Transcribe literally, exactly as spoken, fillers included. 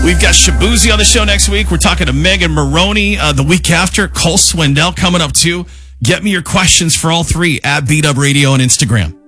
We've got Shabuzi on the show next week. We're talking to Megan Maroney uh, the week after. Cole Swindell coming up too. Get me your questions for all three at Beat Up Radio on Instagram.